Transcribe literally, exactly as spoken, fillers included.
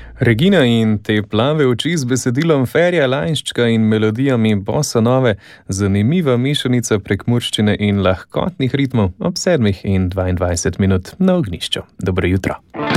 Regina in te plave oči z besedilom Ferija Lajnščka in melodijami bossa nove, zanimiva mešanica prekmurščine in lahkotnih ritmov ob sedmih in dvaindvajset minut na ognjišču. Dobro jutro.